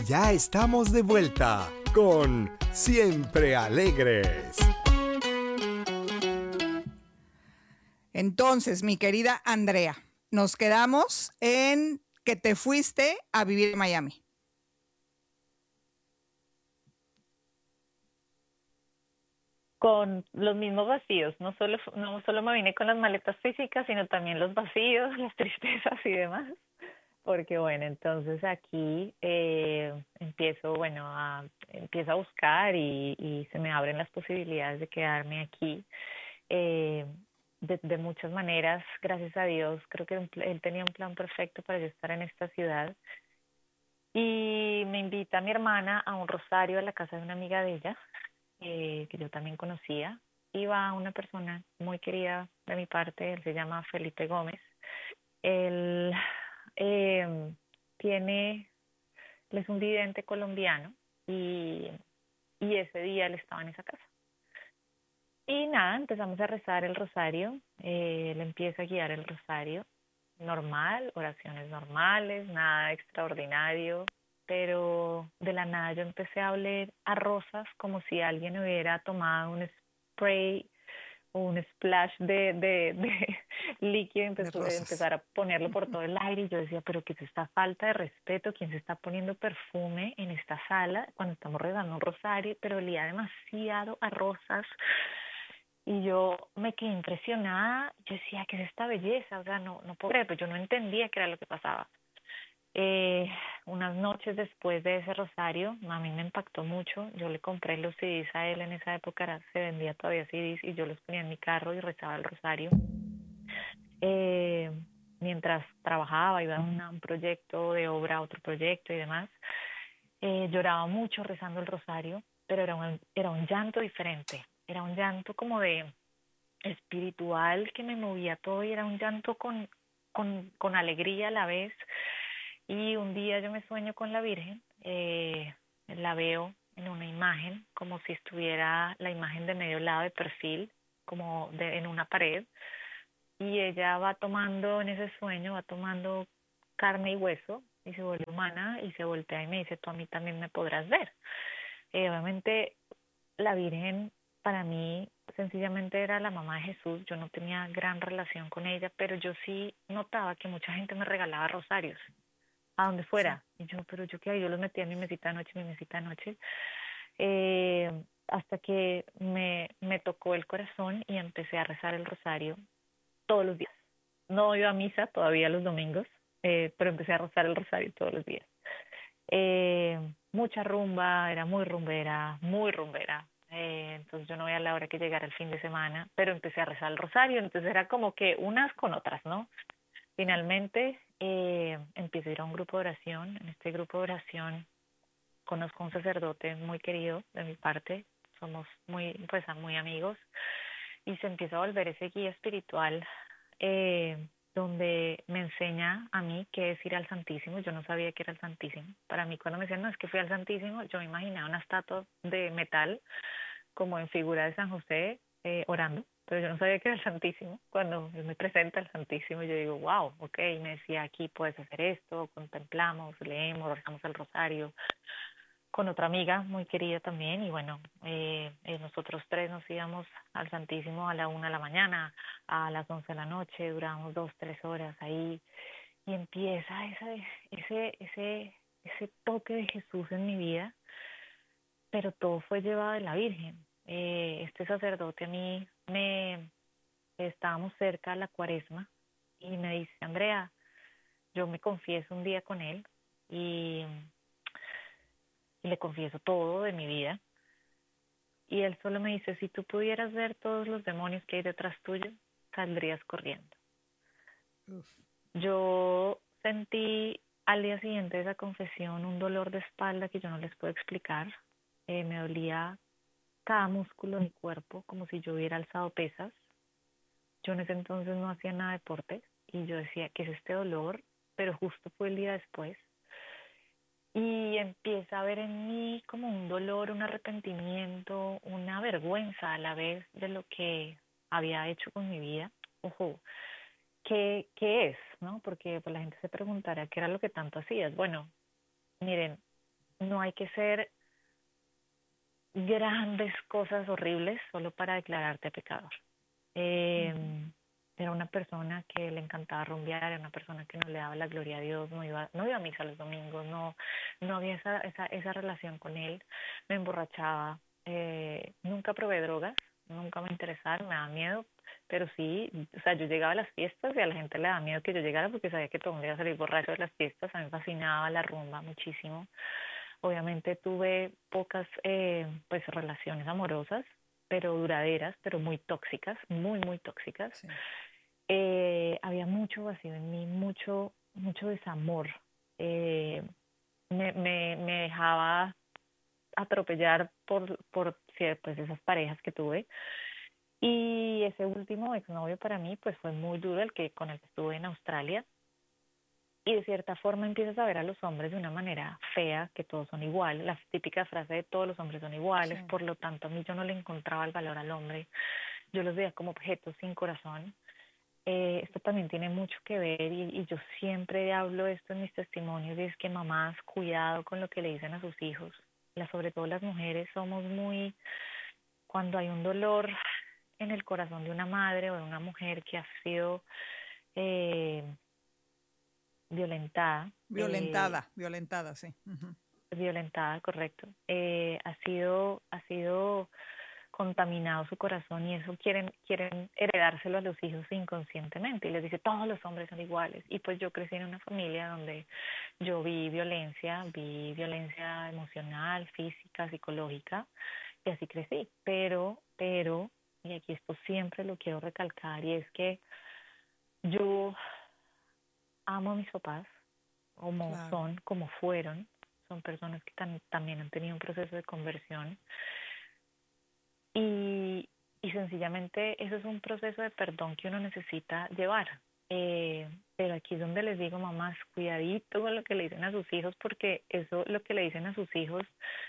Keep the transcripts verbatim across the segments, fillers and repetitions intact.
ya estamos de vuelta con Siempre Alegres. Entonces, mi querida Andrea, nos quedamos en que te fuiste a vivir en Miami. Con los mismos vacíos, no solo, no solo me vine con las maletas físicas, sino también los vacíos, las tristezas y demás. Porque bueno, entonces aquí eh, empiezo, bueno, a, empiezo a buscar y, y se me abren las posibilidades de quedarme aquí. Eh, de, de muchas maneras, gracias a Dios, creo que él tenía un plan perfecto para yo estar en esta ciudad. Y me invita mi hermana a un rosario a la casa de una amiga de ella, eh, que yo también conocía. Iba una persona muy querida de mi parte, él se llama Felipe Gómez. Él eh, tiene, él es un vidente colombiano y, y ese día él estaba en esa casa. Y nada, empezamos a rezar el rosario, eh, él empieza a guiar el rosario, normal, oraciones normales, nada extraordinario, pero de la nada yo empecé a oler a rosas como si alguien hubiera tomado un spray o un splash de, de, de líquido y empezó, empezar a ponerlo por todo el aire y yo decía, pero ¿qué es esta falta de respeto? ¿Quién se está poniendo perfume en esta sala cuando estamos rezando un rosario? Pero olía demasiado a rosas. Y yo me quedé impresionada, yo decía, ¿qué es esta belleza? O sea, no, no puedo creer, pero yo no entendía qué era lo que pasaba. Eh, unas noches después de ese rosario, a mí me impactó mucho, yo le compré los C Ds a él, en esa época era, se vendía todavía C Ds y yo los ponía en mi carro y rezaba el rosario. Eh, mientras trabajaba, iba a una, un proyecto de obra, a otro proyecto y demás, eh, lloraba mucho rezando el rosario, pero era un, era un llanto diferente. Era un llanto como de espiritual que me movía todo y era un llanto con, con, con alegría a la vez. Y un día yo me sueño con la Virgen, eh, la veo en una imagen como si estuviera la imagen de medio lado de perfil, como de, en una pared. Y ella va tomando, en ese sueño, va tomando carne y hueso y se vuelve humana y se voltea y me dice, tú a mí también me podrás ver. Eh, obviamente la Virgen para mí sencillamente era la mamá de Jesús, yo no tenía gran relación con ella, pero yo sí notaba que mucha gente me regalaba rosarios, a donde fuera. Sí. Y yo, pero yo qué, yo los metía en mi mesita de noche, mi mesita de noche, eh, hasta que me, me tocó el corazón y empecé a rezar el rosario todos los días. No iba a misa todavía los domingos, eh, pero empecé a rezar el rosario todos los días. Eh, mucha rumba, era muy rumbera, muy rumbera. Eh, entonces yo no veía la hora que llegara el fin de semana, pero empecé a rezar el rosario, entonces era como que unas con otras, ¿no? Finalmente eh, empecé a ir a un grupo de oración. En este grupo de oración conozco a un sacerdote muy querido de mi parte, somos muy, pues, muy amigos, y se empieza a volver ese guía espiritual eh, donde me enseña a mí qué es ir al Santísimo. Yo no sabía qué era el Santísimo. Para mí, cuando me decían, no, es que fui al Santísimo, yo me imaginaba una estatua de metal, como en figura de San José, eh, orando, pero yo no sabía que era el Santísimo. Cuando me presenta el Santísimo, yo digo, wow, ok, me decía, aquí puedes hacer esto, contemplamos, leemos, rezamos el rosario, con otra amiga muy querida también, y bueno, eh, eh, nosotros tres nos íbamos al Santísimo a la una de la mañana, a las once de la noche, duramos dos, tres horas ahí, y empieza ese, ese, ese, ese toque de Jesús en mi vida, pero todo fue llevado de la Virgen. Eh, este sacerdote a mí me, estábamos cerca de la Cuaresma, y me dice, Andrea, yo me confieso un día con él, y y le confieso todo de mi vida. Y él solo me dice, si tú pudieras ver todos los demonios que hay detrás tuyo, saldrías corriendo. Uf. Yo sentí al día siguiente de esa confesión un dolor de espalda que yo no les puedo explicar. Eh, me dolía cada músculo de mi cuerpo, como si yo hubiera alzado pesas. Yo en ese entonces no hacía nada de deporte y yo decía, ¿qué es este dolor? Pero justo fue el día después. Y empieza a haber en mí como un dolor, un arrepentimiento, una vergüenza a la vez de lo que había hecho con mi vida. Ojo, ¿qué, qué es? ¿No? Porque pues, la gente se preguntará qué era lo que tanto hacías. Bueno, miren, no hay que ser grandes cosas horribles solo para declararte pecador. Eh, Ujú. Era una persona que le encantaba rumbear, era una persona que no le daba la gloria a Dios, no iba, no iba a misa los domingos, no, no había esa, esa, esa relación con él, me emborrachaba, eh, nunca probé drogas, nunca me interesaron, me daba miedo, pero sí, o sea, yo llegaba a las fiestas y a la gente le daba miedo que yo llegara porque sabía que todo el mundo iba a salir borracho de las fiestas, a mí me fascinaba la rumba muchísimo. Obviamente tuve pocas eh, pues relaciones amorosas, pero duraderas, pero muy tóxicas, muy, muy tóxicas. Sí. Eh, había mucho vacío en mí, mucho, mucho desamor. Eh, me, me, me dejaba atropellar por, por cier- pues, esas parejas que tuve. Y ese último exnovio para mí pues fue muy duro, el que con el que estuve en Australia. Y de cierta forma empiezas a ver a los hombres de una manera fea, que todos son iguales, la típica frase de todos los hombres son Sí. iguales, por lo tanto a mí yo no le encontraba el valor al hombre, yo los veía como objetos sin corazón. Eh, esto también tiene mucho que ver y, y yo siempre hablo esto en mis testimonios y es que mamás, cuidado con lo que le dicen a sus hijos. La, sobre todo las mujeres somos muy, cuando hay un dolor en el corazón de una madre o de una mujer que ha sido eh, violentada, eh, Violentada, violentada, sí. Ujú. violentada, correcto, eh, ha sido, ha sido contaminado su corazón y eso quieren, quieren heredárselo a los hijos inconscientemente y les dice todos los hombres son iguales. Y pues yo crecí en una familia donde yo vi violencia, vi violencia emocional, física, psicológica y así crecí. Pero, pero, y aquí esto siempre lo quiero recalcar y es que yo amo a mis papás como Claro. son, como fueron, son personas que tam- también han tenido un proceso de conversión y, y sencillamente eso es un proceso de perdón que uno necesita llevar. Eh, pero aquí es donde les digo, mamás, cuidadito con lo que le dicen a sus hijos, porque eso lo que le dicen a sus hijos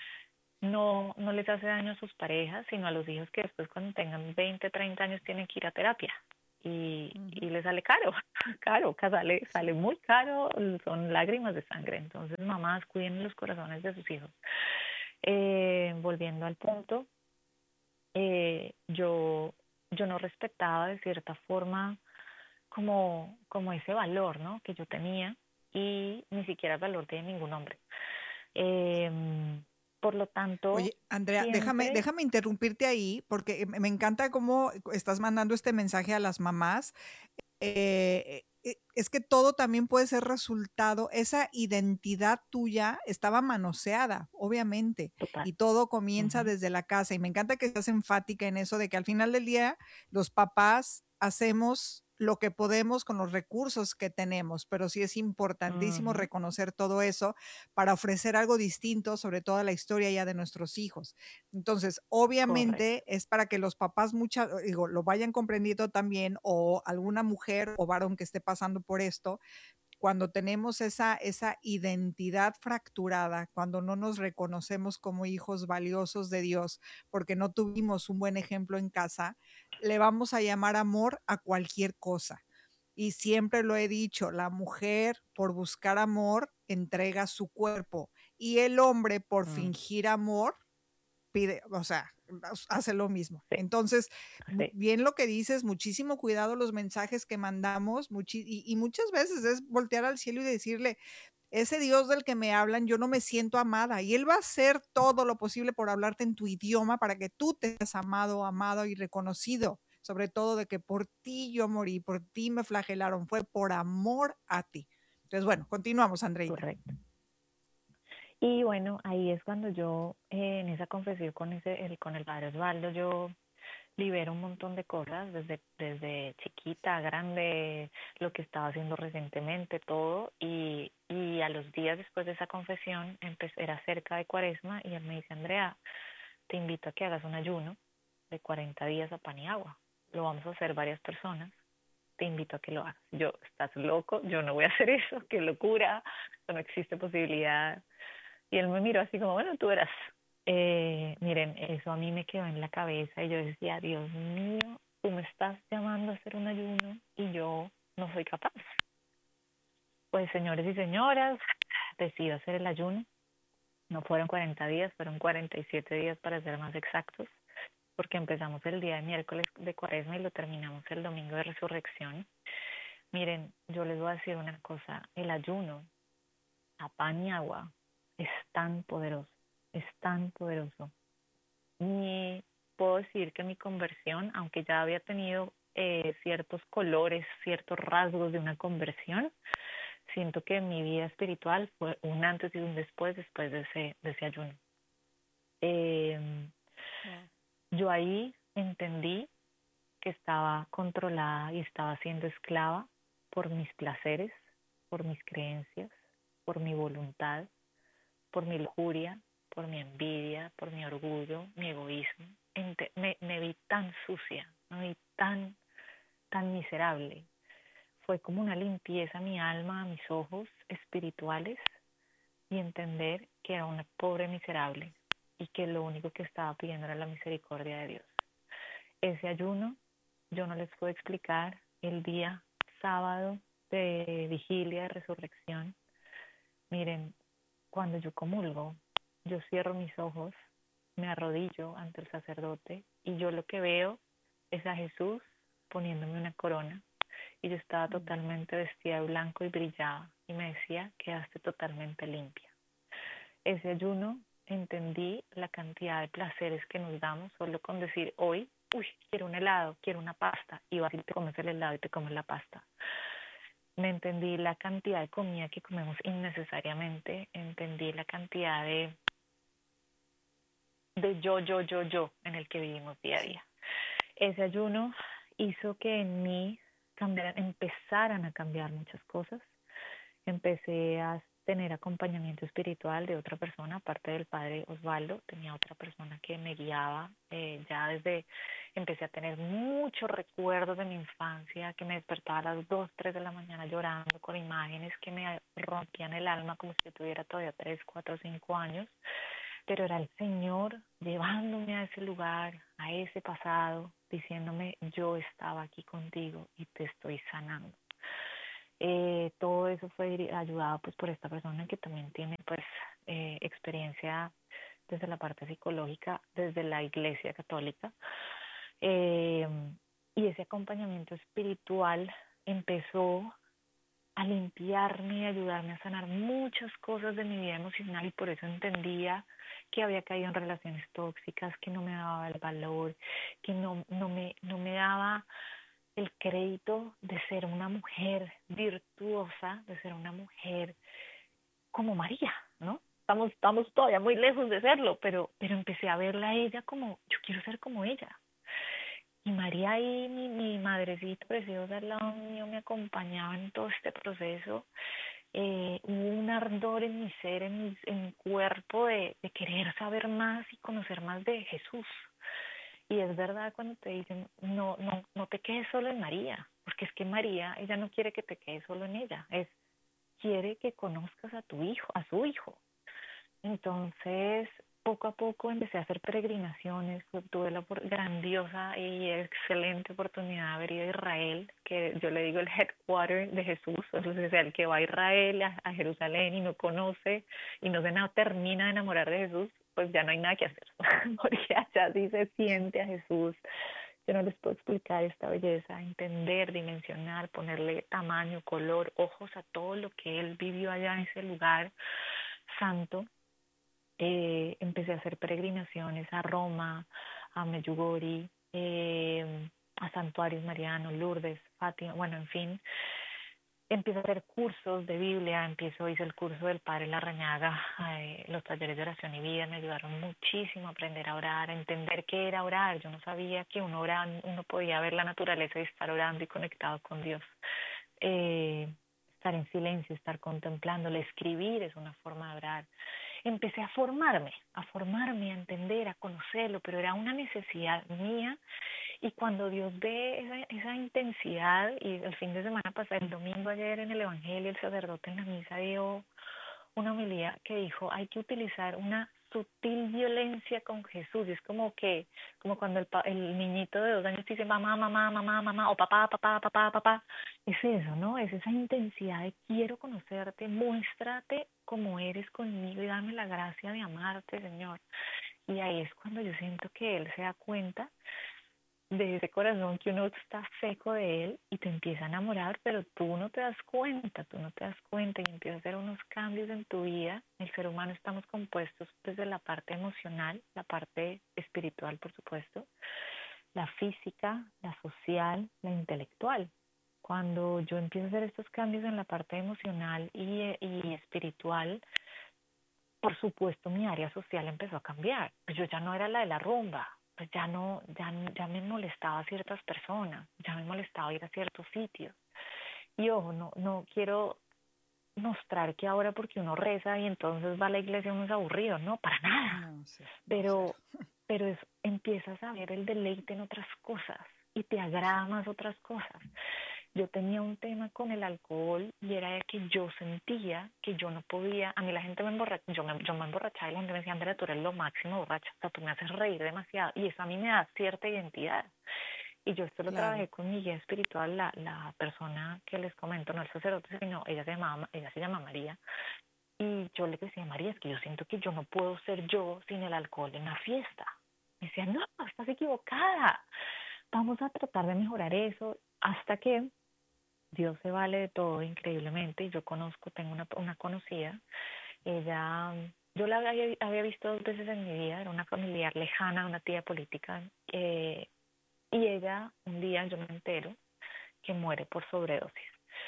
no, no les hace daño a sus parejas, sino a los hijos que después cuando tengan veinte treinta años tienen que ir a terapia. Y, Ujú. y les sale caro, caro, sale, Sí. sale muy caro, son lágrimas de sangre. Entonces, mamás, cuiden los corazones de sus hijos. Eh, volviendo al punto, eh, yo, yo no respetaba de cierta forma como, como ese valor, ¿no? Que yo tenía y ni siquiera el valor de ningún hombre. Eh, por lo tanto, Oye, Andrea, déjame, siempre, déjame interrumpirte ahí porque me me encanta cómo estás mandando este mensaje a las mamás. Eh, eh, es que todo también puede ser resultado, esa identidad tuya estaba manoseada, obviamente, total. y todo comienza Ujú, desde la casa. Y me encanta que estás enfática en eso de que al final del día los papás hacemos lo que podemos con los recursos que tenemos, pero sí es importantísimo ujú, reconocer todo eso para ofrecer algo distinto sobre toda la historia ya de nuestros hijos. Entonces, correcto. obviamente es para que los papás mucha digo, lo vayan comprendiendo también, o alguna mujer o varón que esté pasando por esto, cuando tenemos esa esa identidad fracturada, cuando no nos reconocemos como hijos valiosos de Dios, porque no tuvimos un buen ejemplo en casa, le vamos a llamar amor a cualquier cosa. Y siempre lo he dicho, la mujer por buscar amor entrega su cuerpo y el hombre por Mm, fingir amor pide, o sea, hace lo mismo. sí, Entonces, mu- sí, bien lo que dices, muchísimo cuidado los mensajes que mandamos muchi- y, y muchas veces es voltear al cielo y decirle, ese Dios del que me hablan, yo no me siento amada y Él va a hacer todo lo posible por hablarte en tu idioma para que tú te seas amado, amado y reconocido. Sobre todo de que por ti yo morí, por ti me flagelaron, fue por amor a ti. Entonces, bueno, continuamos, Andreita. correcto. Y bueno, ahí es cuando yo, eh, en esa confesión con ese, el, con el padre Osvaldo, yo libero un montón de cosas, desde, desde chiquita, grande, lo que estaba haciendo recientemente, todo, y, y a los días después de esa confesión, empecé, era cerca de Cuaresma, y él me dice, Andrea, te invito a que hagas un ayuno de cuarenta días a pan y agua. Lo vamos a hacer varias personas, te invito a que lo hagas. Yo, estás loco, yo no voy a hacer eso, qué locura, no existe posibilidad. Y él me miró así como, bueno, tú verás. Eh, miren, eso a mí me quedó en la cabeza y yo decía, Dios mío, tú me estás llamando a hacer un ayuno y yo no soy capaz. Pues señores y señoras, decido hacer el ayuno. No fueron cuarenta días, fueron cuarenta y siete días para ser más exactos, porque empezamos el día de miércoles de Cuaresma y lo terminamos el domingo de Resurrección. Miren, yo les voy a decir una cosa, el ayuno a pan y agua es tan poderoso, es tan poderoso. Y puedo decir que mi conversión, aunque ya había tenido eh, ciertos colores, ciertos rasgos de una conversión, siento que mi vida espiritual fue un antes y un después, después de ese, de ese ayuno. Eh, wow. Yo ahí entendí que estaba controlada y estaba siendo esclava por mis placeres, por mis creencias, por mi voluntad, por mi lujuria, por mi envidia, por mi orgullo, mi egoísmo. Ente- me, me vi tan sucia, me vi tan, tan miserable. Fue como una limpieza a mi alma, a mis ojos espirituales, y entender que era una pobre miserable y que lo único que estaba pidiendo era la misericordia de Dios. Ese ayuno, yo no les puedo explicar, el día sábado de vigilia de resurrección. Miren, cuando yo comulgo, yo cierro mis ojos, me arrodillo ante el sacerdote y yo lo que veo es a Jesús poniéndome una corona. Y yo estaba totalmente vestida de blanco y brillaba y me decía, quedaste totalmente limpia. Ese ayuno entendí la cantidad de placeres que nos damos solo con decir hoy, uy, quiero un helado, quiero una pasta, y vas y te comes el helado y te comes la pasta. Me entendí la cantidad de comida que comemos innecesariamente, entendí la cantidad de, de yo, yo, yo, yo en el que vivimos día a día. Ese ayuno hizo que en mí cambiaran, empezaran a cambiar muchas cosas. Empecé a tener acompañamiento espiritual de otra persona, aparte del padre Osvaldo, tenía otra persona que me guiaba. Eh, ya desde, empecé a tener muchos recuerdos de mi infancia, que me despertaba a las dos, tres de la mañana llorando con imágenes que me rompían el alma como si yo tuviera todavía tres, cuatro, cinco años. Pero era el Señor llevándome a ese lugar, a ese pasado, diciéndome, yo estaba aquí contigo y te estoy sanando. Eh, todo eso fue ayudado pues por esta persona que también tiene pues eh, experiencia desde la parte psicológica, desde la Iglesia Católica. Eh, y ese acompañamiento espiritual empezó a limpiarme y ayudarme a sanar muchas cosas de mi vida emocional, y por eso entendía que había caído en relaciones tóxicas, que no me daba el valor, que no, no, me, no me daba el crédito de ser una mujer virtuosa, de ser una mujer como María, ¿no? Estamos, estamos todavía muy lejos de serlo, pero, pero empecé a verla a ella como, yo quiero ser como ella. Y María ahí, mi, mi madrecita preciosa al lado mío, me acompañaba en todo este proceso. Eh, hubo un ardor en mi ser, en mi, en mi cuerpo, de, de querer saber más y conocer más de Jesús. Y es verdad cuando te dicen, no, no, no te quedes solo en María, porque es que María, ella no quiere que te quedes solo en ella, es quiere que conozcas a tu hijo, a su hijo. Entonces, poco a poco empecé a hacer peregrinaciones, tuve la grandiosa y excelente oportunidad de haber ido a Israel, que yo le digo el headquarter de Jesús, o sea, el que va a Israel, a, a Jerusalén y no conoce y no se no, termina de enamorar de Jesús, pues ya no hay nada que hacer, porque allá sí se siente a Jesús. Yo no les puedo explicar esta belleza, entender, dimensionar, ponerle tamaño, color, ojos a todo lo que él vivió allá en ese lugar santo. Eh, empecé a hacer peregrinaciones a Roma, a Medjugorje, eh, a santuarios marianos, Lourdes, Fátima, bueno, en fin. Empiezo a hacer cursos de Biblia, empiezo, hice el curso del Padre Larrañaga, eh, los talleres de oración y vida me ayudaron muchísimo a aprender a orar, a entender qué era orar. Yo no sabía que uno oraba, uno podía ver la naturaleza y estar orando y conectado con Dios. Eh, estar en silencio, estar contemplándole, escribir es una forma de orar. Empecé a formarme, a formarme, a entender, a conocerlo, pero era una necesidad mía. Y cuando Dios ve esa, esa intensidad, y el fin de semana pasado, el domingo ayer en el Evangelio, el sacerdote en la misa dio una homilía que dijo, hay que utilizar una sutil violencia con Jesús. Es como que, como cuando el, pa- el niñito de dos años dice mamá, mamá, mamá, mamá, o papá, papá, papá, papá. Es eso, ¿no? Es esa intensidad de quiero conocerte, muéstrate como eres conmigo y dame la gracia de amarte, Señor. Y ahí es cuando yo siento que Él se da cuenta de ese corazón que uno está seco de él y te empieza a enamorar, pero tú no te das cuenta, tú no te das cuenta y empieza a hacer unos cambios en tu vida. El ser humano estamos compuestos desde la parte emocional, la parte espiritual, por supuesto, la física, la social, la intelectual. Cuando yo empiezo a hacer estos cambios en la parte emocional y, y espiritual, por supuesto mi área social empezó a cambiar. Pues yo ya no era la de la rumba, pues ya no, ya, ya me molestaba a ciertas personas, ya me molestaba ir a ciertos sitios. Y ojo, no, no quiero mostrar que ahora porque uno reza y entonces va a la iglesia uno es aburrido, no, para nada. No sé, no Pero, sé. pero es, empiezas a ver el deleite en otras cosas y te agrada más otras cosas. Yo tenía un tema con el alcohol y era de que yo sentía que yo no podía, a mí la gente me emborrachaba, yo me, yo me emborrachaba y la gente me decía, Andrea, tú eres lo máximo borracha, o sea, tú me haces reír demasiado y eso a mí me da cierta identidad. Y yo esto lo Claro. trabajé con mi guía espiritual, la, la persona que les comento, no el sacerdote, sino ella se llamaba, ella se llama María. Y yo le decía, María, es que yo siento que yo no puedo ser yo sin el alcohol en la fiesta. Me decía, no, estás equivocada. Vamos a tratar de mejorar eso hasta que Dios se vale de todo increíblemente. Yo conozco, tengo una, una conocida, ella, yo la había, había visto dos veces en mi vida, era una familiar lejana, una tía política, eh, y ella, un día yo me entero que muere por sobredosis.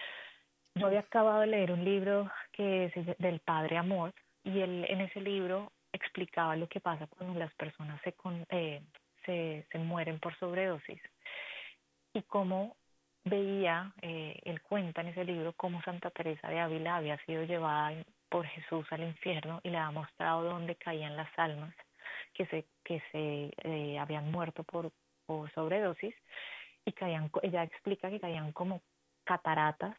Yo había acabado de leer un libro que es del Padre Amor y él en ese libro explicaba lo que pasa cuando las personas se, con, eh, se, se mueren por sobredosis y cómo veía, eh, él cuenta en ese libro cómo Santa Teresa de Ávila había sido llevada por Jesús al infierno y le ha mostrado dónde caían las almas que se, que se eh, habían muerto por, por sobredosis y caían, ella explica que caían como cataratas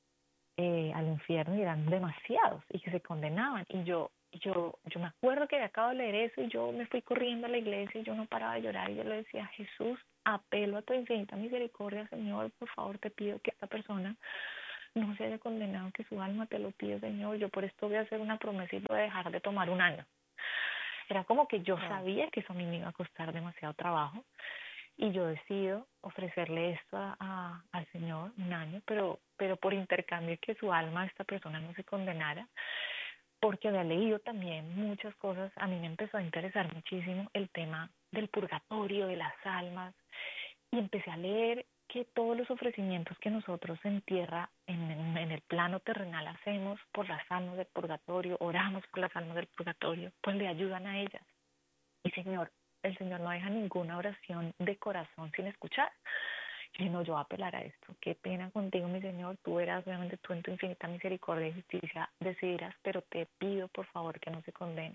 eh, al infierno y eran demasiados y que se condenaban. Y yo, yo, yo me acuerdo que acabo de leer eso y yo me fui corriendo a la iglesia y yo no paraba de llorar y yo le decía, Jesús, apelo a tu infinita misericordia, Señor, por favor te pido que esta persona no se haya condenado, que su alma te lo pido, Señor, yo por esto voy a hacer una promesa y voy a dejar de tomar un año. Era como que yo Wow. sabía que eso a mí me iba a costar demasiado trabajo y yo decido ofrecerle esto a, a, al Señor un año, pero, pero por intercambio que su alma, esta persona no se condenara, porque había leído también muchas cosas, a mí me empezó a interesar muchísimo el tema del purgatorio, de las almas, y empecé a leer que todos los ofrecimientos que nosotros en tierra, en, en, en el plano terrenal hacemos por las almas del purgatorio, oramos por las almas del purgatorio, pues le ayudan a ellas. Y Señor, el Señor no deja ninguna oración de corazón sin escuchar. Y no, yo voy a apelar a esto. Qué pena contigo, mi Señor. Tú verás, obviamente, tú en tu infinita misericordia y justicia decidirás, pero te pido, por favor, que no se condene.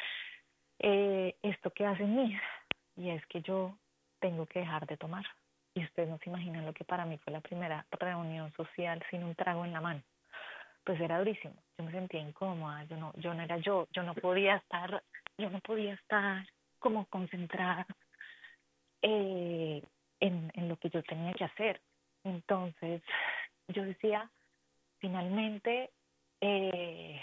Eh, esto que hace en mí, y es que yo tengo que dejar de tomar. Y ustedes no se imaginan lo que para mí fue la primera reunión social sin un trago en la mano. Pues era durísimo. Yo me sentía incómoda. Yo no, yo no era yo. Yo no podía estar, yo no podía estar como concentrada eh, en, en lo que yo tenía que hacer. Entonces, yo decía, finalmente, eh,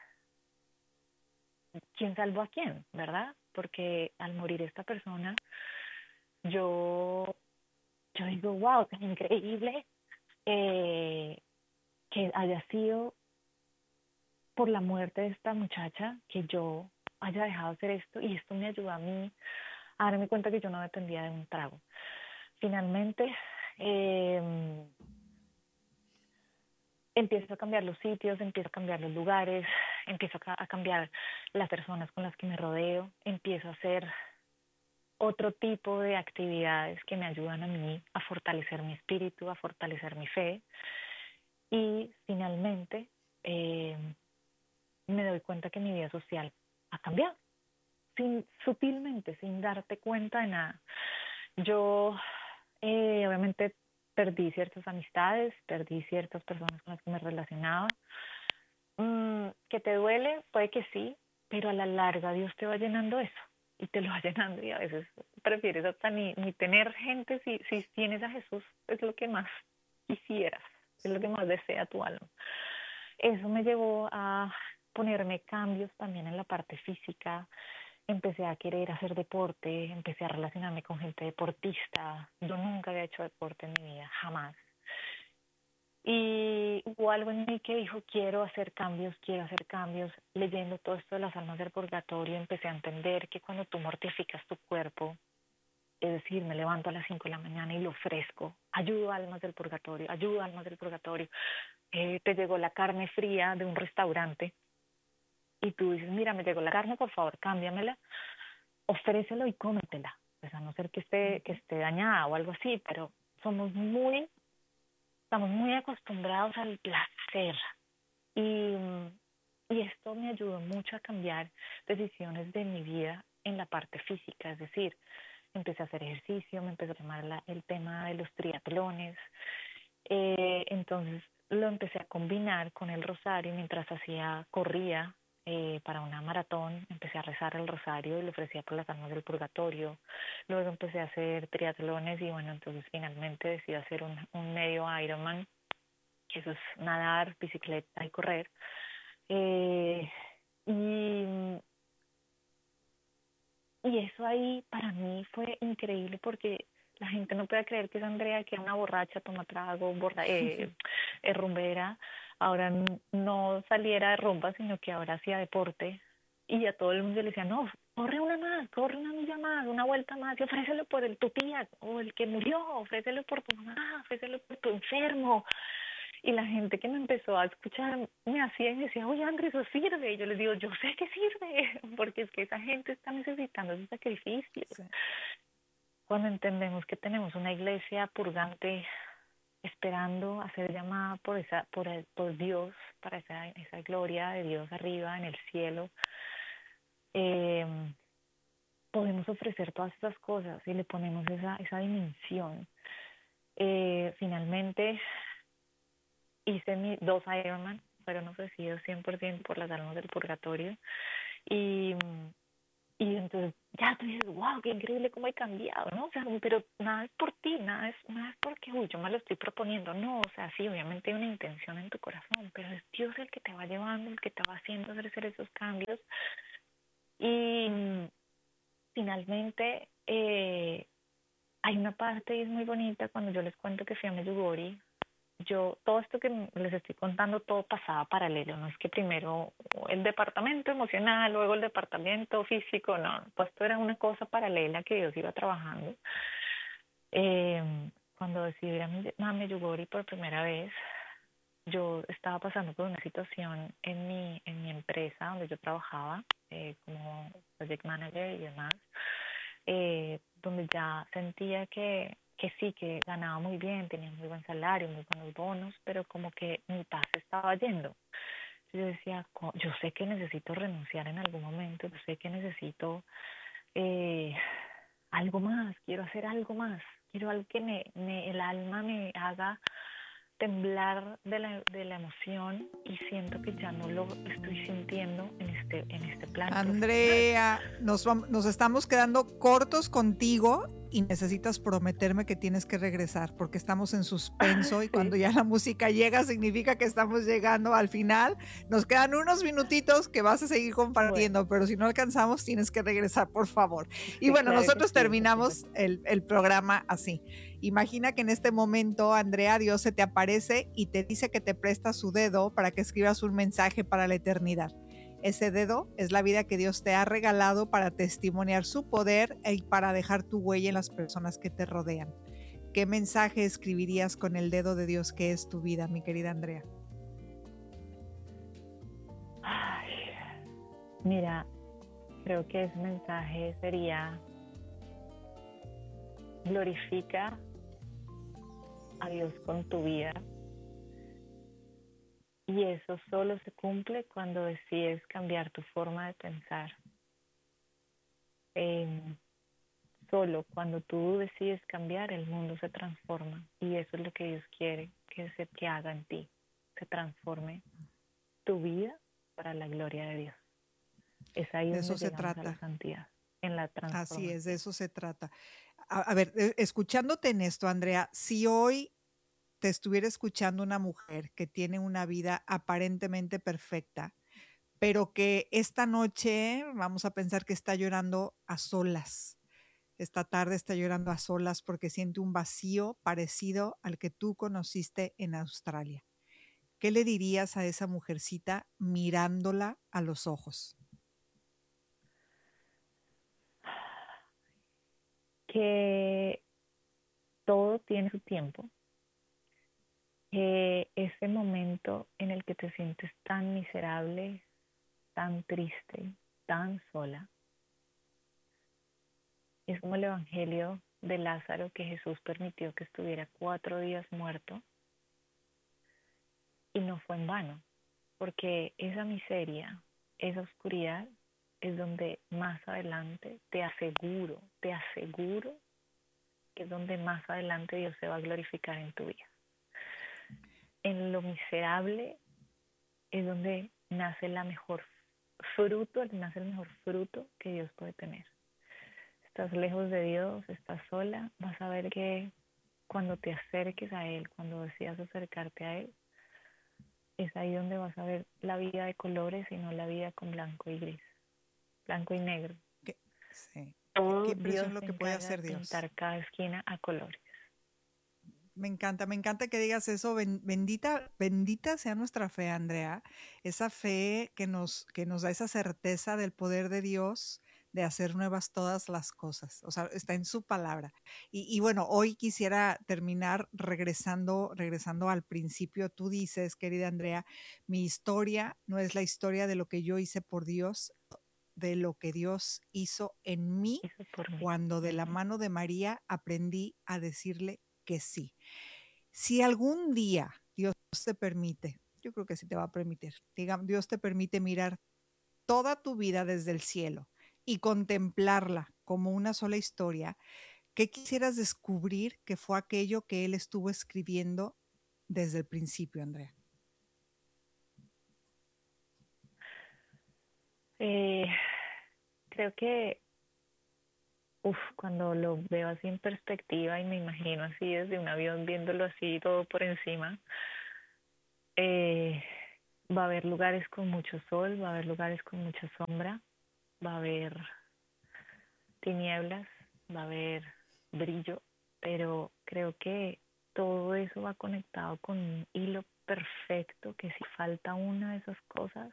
¿quién salvó a quién? ¿Verdad? Porque al morir esta persona, yo, yo digo, wow, tan increíble eh, que haya sido por la muerte de esta muchacha que yo haya dejado hacer esto y esto me ayudó a mí a darme cuenta que yo no dependía de un trago. Finalmente, eh, empiezo a cambiar los sitios, empiezo a cambiar los lugares, empiezo a, a cambiar las personas con las que me rodeo, empiezo a hacer otro tipo de actividades que me ayudan a mí a fortalecer mi espíritu, a fortalecer mi fe y finalmente eh, me doy cuenta que mi vida social ha cambiado, sin, sutilmente, sin darte cuenta de nada. Yo eh, obviamente perdí ciertas amistades, perdí ciertas personas con las que me relacionaba. Mm, ¿que te duele? Puede que sí, pero a la larga Dios te va llenando eso y te lo va llenando y a veces prefieres hasta ni, ni tener gente si, si tienes a Jesús, es lo que más quisieras, es lo que más desea tu alma. Eso me llevó a ponerme cambios también en la parte física. Empecé a querer hacer deporte, empecé a relacionarme con gente deportista. Yo nunca había hecho deporte en mi vida, jamás. Y hubo algo en mí que dijo, quiero hacer cambios, quiero hacer cambios. Leyendo todo esto de las almas del purgatorio, empecé a entender que cuando tú mortificas tu cuerpo, es decir, me levanto a las cinco de la mañana y lo ofrezco, ayudo a almas del purgatorio, ayudo a almas del purgatorio. Eh, te llegó la carne fría de un restaurante y tú dices, mira, me llegó la carne, por favor, cámbiamela, ofrécelo y cómetela. Pues a no ser que esté, que esté dañada o algo así, pero somos muy, estamos muy acostumbrados al placer. Y, y esto me ayudó mucho a cambiar decisiones de mi vida en la parte física, es decir, empecé a hacer ejercicio, me empezó a llamar la, el tema de los triatlones, eh, entonces lo empecé a combinar con el rosario mientras hacía, corría eh, para una maratón, empecé a rezar el rosario y lo ofrecía por las almas del purgatorio, luego empecé a hacer triatlones y bueno, entonces finalmente decidí hacer un, un medio Ironman, que eso es nadar, bicicleta y correr, eh, y Y eso ahí para mí fue increíble porque la gente no puede creer que es Andrea, que era una borracha, toma trago, borra, eh, eh, rumbera, ahora n- no saliera de rumba, sino que ahora hacía deporte. Y a todo el mundo le decía, no, corre una más, corre una milla más, una vuelta más, y ofrécelo por el, tu tía, o el que murió, ofrécelo por tu mamá, ofrécelo por tu enfermo. Y la gente que me empezó a escuchar me hacía y me decía, oye, Andrés, eso sirve. Y yo les digo, yo sé que sirve, porque es que esa gente está necesitando ese sacrificio. Sí. Cuando entendemos que tenemos una iglesia purgante esperando a ser llamada por esa, por, el- por Dios, para esa, esa gloria de Dios arriba en el cielo, eh, podemos ofrecer todas esas cosas y le ponemos esa, esa dimensión. Eh, finalmente hice mis dos Ironman, fueron ofrecidos cien por ciento por las almas del purgatorio. Y, y entonces ya tú dices, wow, qué increíble cómo he cambiado, ¿no? O sea, pero nada es por ti, nada es, nada es porque, uy, yo me lo estoy proponiendo. No, o sea, sí, obviamente hay una intención en tu corazón, pero es Dios el que te va llevando, el que te va haciendo hacer esos cambios. Y finalmente, eh, hay una parte y es muy bonita cuando yo les cuento que fui a Medjugorje. Yo, todo esto que les estoy contando, todo pasaba paralelo, no es que primero el departamento emocional, luego el departamento físico, no, pues esto era una cosa paralela que Dios iba trabajando. Eh, cuando decidí ir a Mi- a Medjugorje por primera vez, yo estaba pasando por una situación en mi, en mi empresa donde yo trabajaba eh, como project manager y demás, eh, donde ya sentía que, que sí, que ganaba muy bien, tenía muy buen salario, muy buenos bonos, pero como que mi paz se estaba yendo. Yo decía, co- yo sé que necesito renunciar en algún momento, yo sé que necesito eh, algo más, quiero hacer algo más, quiero algo que me, me el alma me haga temblar de la, de la emoción y siento que ya no lo estoy sintiendo en este, en este plan profesional. Andrea, nos, vam- nos estamos quedando cortos contigo y necesitas prometerme que tienes que regresar porque estamos en suspenso y Sí. cuando ya la música llega significa que estamos llegando al final. Nos quedan unos minutitos que vas a seguir compartiendo, pero si no alcanzamos tienes que regresar, por favor. Y Sí, bueno, claro que nosotros sí, por terminamos supuesto. el, el programa así. Imagina que en este momento, Andrea, Dios se te aparece y te dice que te presta su dedo para que escribas un mensaje para la eternidad. Ese dedo es la vida que Dios te ha regalado para testimoniar su poder y para dejar tu huella en las personas que te rodean. ¿Qué mensaje escribirías con el dedo de Dios que es tu vida, mi querida Andrea? Ay, mira, creo que ese mensaje sería: glorifica a Dios con tu vida. Y eso solo se cumple cuando decides cambiar tu forma de pensar. Eh, solo cuando tú decides cambiar, el mundo se transforma. Y eso es lo que Dios quiere que se que haga en ti. Se transforme tu vida para la gloria de Dios. Es ahí De donde eso se llegamos a la trata. santidad, en la Así es, de transformación. eso se trata. A, a ver, eh, escuchándote en esto, Andrea, si hoy te estuviera escuchando una mujer que tiene una vida aparentemente perfecta, pero que esta noche vamos a pensar que está llorando a solas. Esta tarde está llorando a solas porque siente un vacío parecido al que tú conociste en Australia. ¿Qué le dirías a esa mujercita mirándola a los ojos? Que todo tiene su tiempo, que ese momento en el que te sientes tan miserable, tan triste, tan sola, es como el Evangelio de Lázaro, que Jesús permitió que estuviera cuatro días muerto y no fue en vano, porque esa miseria, esa oscuridad es donde más adelante, te aseguro, te aseguro que es donde más adelante Dios se va a glorificar en tu vida. En lo miserable es donde nace la mejor fruto, nace el mejor fruto que Dios puede tener. Estás lejos de Dios, estás sola, vas a ver que cuando te acerques a Él, cuando decidas acercarte a Él, es ahí donde vas a ver la vida de colores y no la vida con blanco y gris, blanco y negro. Qué, sí. Qué, qué Todo Dios impresión lo se que puede encarga de hacer Dios. pintar cada esquina a colores. Me encanta, me encanta que digas eso. Ben- Bendita, bendita sea nuestra fe, Andrea. Esa fe que nos, que nos da esa certeza del poder de Dios de hacer nuevas todas las cosas. O sea, está en su palabra. Y, y bueno, hoy quisiera terminar regresando, regresando al principio. Tú dices, querida Andrea, mi historia no es la historia de lo que yo hice por Dios, de lo que Dios hizo en mí Eso por mí. cuando de la Uh-huh. mano de María aprendí a decirle que sí. Si algún día Dios te permite, yo creo que sí te va a permitir, digamos, Dios te permite mirar toda tu vida desde el cielo y contemplarla como una sola historia, ¿qué quisieras descubrir que fue aquello que Él estuvo escribiendo desde el principio, Andrea? Eh, creo que uf, cuando lo veo así en perspectiva y me imagino así desde un avión viéndolo así todo por encima, eh, va a haber lugares con mucho sol, va a haber lugares con mucha sombra, va a haber tinieblas, va a haber brillo, pero creo que todo eso va conectado con un hilo perfecto que si falta una de esas cosas,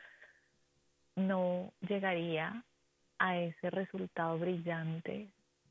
no llegaría a ese resultado brillante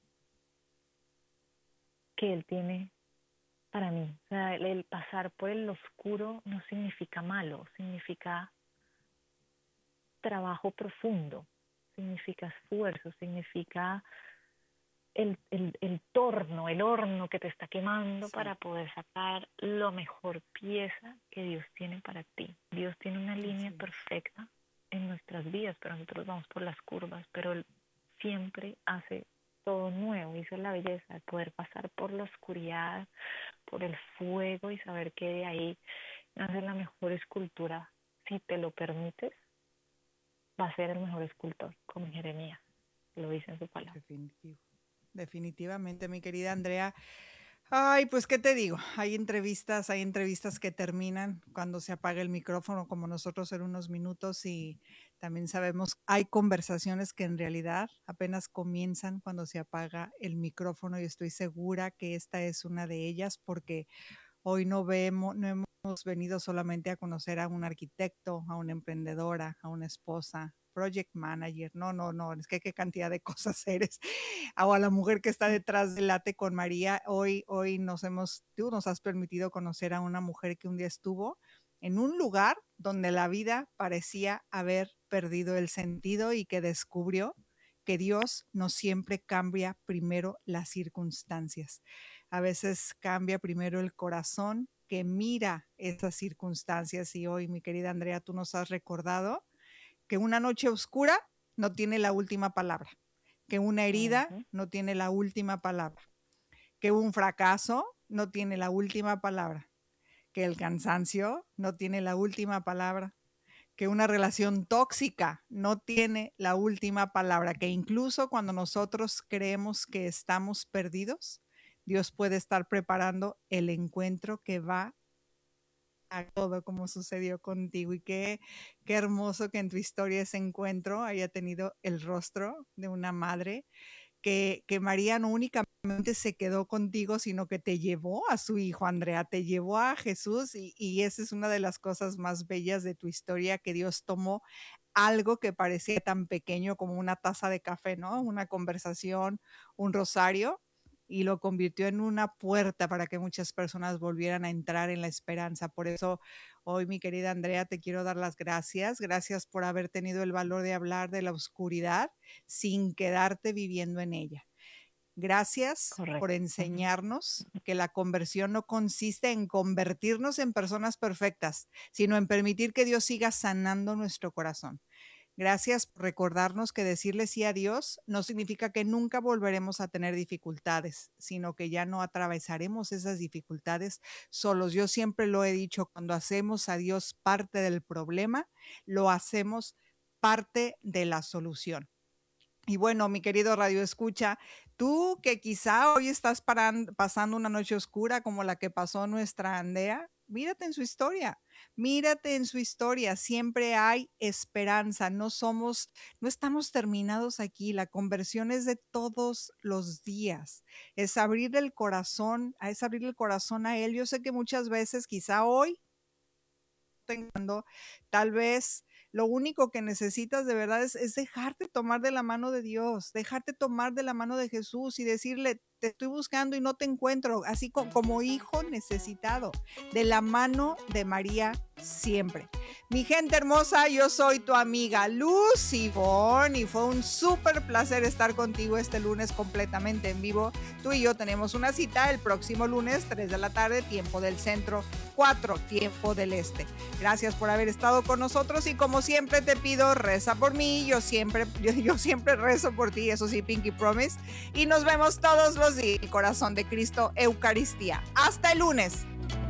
que él tiene para mí. O sea, el, el pasar por el oscuro no significa malo, significa trabajo profundo, significa esfuerzo, significa el, el, el torno, el horno que te está quemando Sí, para poder sacar la mejor pieza que Dios tiene para ti. Dios tiene una línea así es. perfecta en nuestras vidas, pero nosotros vamos por las curvas, pero Él siempre hace todo nuevo, y esa es la belleza, de poder pasar por la oscuridad, por el fuego y saber que de ahí nace la mejor escultura. Si te lo permites, va a ser el mejor escultor, como Jeremías lo dice en su palabra. Definitivo. Definitivamente, mi querida Andrea. Ay, pues, ¿qué te digo? Hay entrevistas, hay entrevistas que terminan cuando se apaga el micrófono, como nosotros en unos minutos, y también sabemos, hay conversaciones que en realidad apenas comienzan cuando se apaga el micrófono, y estoy segura que esta es una de ellas, porque hoy no vemos, no hemos venido solamente a conocer a un arquitecto, a una emprendedora, a una esposa, project manager. No, no, no, es que qué cantidad de cosas eres. O a la mujer que está detrás del Late con María. Hoy, hoy nos hemos, tú nos has permitido conocer a una mujer que un día estuvo en un lugar donde la vida parecía haber perdido el sentido y que descubrió que Dios no siempre cambia primero las circunstancias. A veces cambia primero el corazón que mira esas circunstancias. Y hoy, mi querida Andrea, tú nos has recordado que una noche oscura no tiene la última palabra, que una herida Uh-huh. no tiene la última palabra, que un fracaso no tiene la última palabra, que el cansancio no tiene la última palabra, que una relación tóxica no tiene la última palabra, que incluso cuando nosotros creemos que estamos perdidos, Dios puede estar preparando el encuentro que va a todo como sucedió contigo. Y qué, qué hermoso que en tu historia ese encuentro haya tenido el rostro de una madre, que, que María no únicamente se quedó contigo, sino que te llevó a su hijo, Andrea, te llevó a Jesús, y, y esa es una de las cosas más bellas de tu historia, que Dios tomó algo que parecía tan pequeño como una taza de café, ¿no? Una conversación, un rosario, y lo convirtió en una puerta para que muchas personas volvieran a entrar en la esperanza. Por eso hoy, mi querida Andrea, te quiero dar las gracias. Gracias por haber tenido el valor de hablar de la oscuridad sin quedarte viviendo en ella. Gracias Correcto. por enseñarnos que la conversión no consiste en convertirnos en personas perfectas, sino en permitir que Dios siga sanando nuestro corazón. Gracias por recordarnos que decirle sí a Dios no significa que nunca volveremos a tener dificultades, sino que ya no atravesaremos esas dificultades solos. Yo siempre lo he dicho, cuando hacemos a Dios parte del problema, lo hacemos parte de la solución. Y bueno, mi querido Radio Escucha, tú que quizá hoy estás paran, pasando una noche oscura como la que pasó nuestra Andrea, mírate en su historia, mírate en su historia, siempre hay esperanza, no somos, no estamos terminados aquí, la conversión es de todos los días, es abrir el corazón, es abrir el corazón a Él. Yo sé que muchas veces, quizá hoy, tal vez lo único que necesitas de verdad es, es dejarte tomar de la mano de Dios, dejarte tomar de la mano de Jesús y decirle, te estoy buscando y no te encuentro, así como, como hijo necesitado, de la mano de María siempre. Mi gente hermosa, yo soy tu amiga Lucy Bon y fue un súper placer estar contigo este lunes completamente en vivo. Tú y yo tenemos una cita el próximo lunes, tres de la tarde, tiempo del centro, cuatro, tiempo del este. Gracias por haber estado con nosotros y como siempre te pido, reza por mí, yo siempre, yo, yo siempre rezo por ti, eso sí, Pinky Promise, y nos vemos todos los días. El corazón de Cristo, Eucaristía. Hasta el lunes.